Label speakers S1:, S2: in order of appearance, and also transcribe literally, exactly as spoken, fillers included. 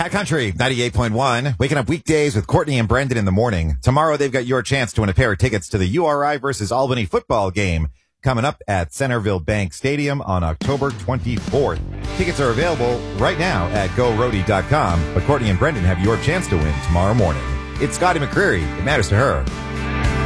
S1: Cat Country ninety-eight point one, waking up weekdays with Courtney and Brendan in the morning. Tomorrow they've got your chance to win a pair of tickets to the U R I versus Albany football game coming up at Centerville Bank Stadium on October twenty-fourth. Tickets are available right now at go roadie dot com, but Courtney and Brendan have your chance to win tomorrow morning. It's Scotty McCreery. It matters to her.